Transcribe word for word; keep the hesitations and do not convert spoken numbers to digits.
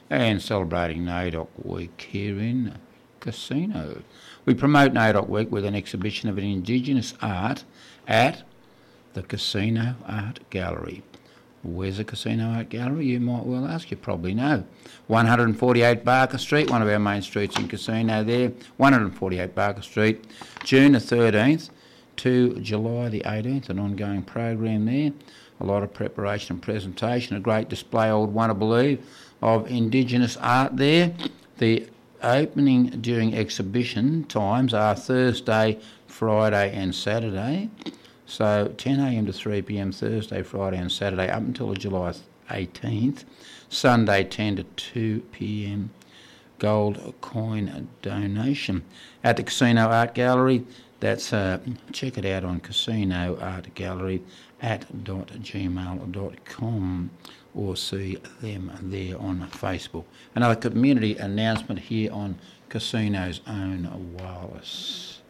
and celebrating NAIDOC Week here in Casino. We promote NAIDOC Week with an exhibition of an Indigenous art at the Casino Art Gallery. Where's the Casino Art Gallery, you might well ask? You probably know. one forty-eight Barker Street, one of our main streets in Casino there. one forty-eight Barker Street, June the thirteenth to July the eighteenth, an ongoing program there. A lot of preparation and presentation, a great display, I would want to believe, of Indigenous art there. The opening during exhibition times are Thursday, Friday and Saturday. So ten a m to three p m Thursday, Friday and Saturday up until July eighteenth. Sunday ten to two p m gold coin donation. At the Casino Art Gallery, that's uh, check it out on Casino Art Gallery at gmail dot com or see them there on Facebook. Another community announcement here on Casino's own Wireless.